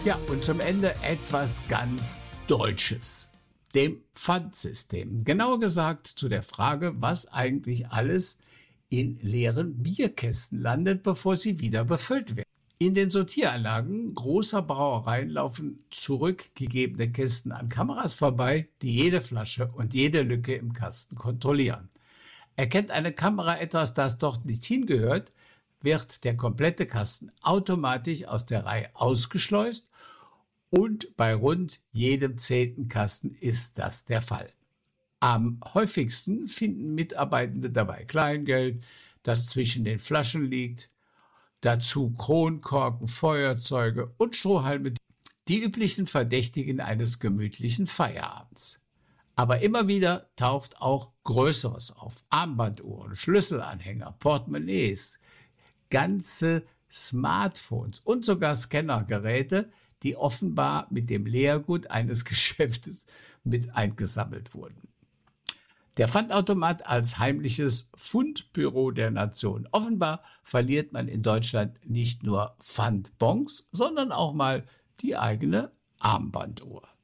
Ja, und zum Ende etwas ganz Deutsches, dem Pfandsystem. Genauer gesagt zu der Frage, was eigentlich alles in leeren Bierkästen landet, bevor sie wieder befüllt werden. In den Sortieranlagen großer Brauereien laufen zurückgegebene Kästen an Kameras vorbei, die jede Flasche und jede Lücke im Kasten kontrollieren. Erkennt eine Kamera etwas, das dort nicht hingehört, wird der komplette Kasten automatisch aus der Reihe ausgeschleust und bei rund jedem 10. Kasten ist das der Fall. Am häufigsten finden Mitarbeitende dabei Kleingeld, das zwischen den Flaschen liegt, dazu Kronkorken, Feuerzeuge und Strohhalme, die üblichen Verdächtigen eines gemütlichen Feierabends. Aber immer wieder taucht auch Größeres auf. Armbanduhren, Schlüsselanhänger, Portemonnaies, ganze Smartphones und sogar Scannergeräte, die offenbar mit dem Leergut eines Geschäftes mit eingesammelt wurden. Der Pfandautomat als heimliches Fundbüro der Nation. Offenbar verliert man in Deutschland nicht nur Pfandbons, sondern auch mal die eigene Armbanduhr.